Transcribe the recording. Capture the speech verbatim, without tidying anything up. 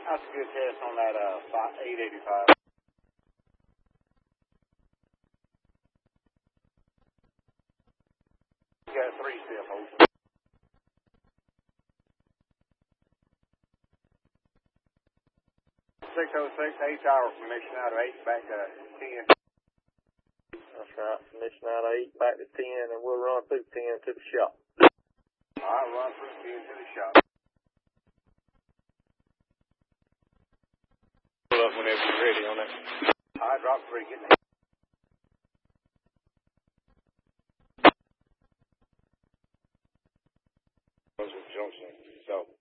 That's a good test on that uh, eight eighty-five. You got a three step hold. six oh six, eight hour from mission out of eight back to ten. That's right, from mission out of eight back to ten, and we'll run through ten to the shop. Alright, run through ten to the shop. Pull up whenever you're ready on that. Alright, drop three, get me. Johnson, so.